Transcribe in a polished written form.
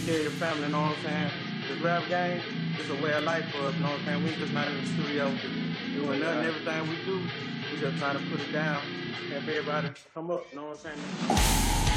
care of your family, you know what I'm saying? This rap game is a way of life for us, you know what I'm saying? We just not in the studio doing nothing. Everything we do, we just try to put it down, have everybody come up, you know what I'm saying?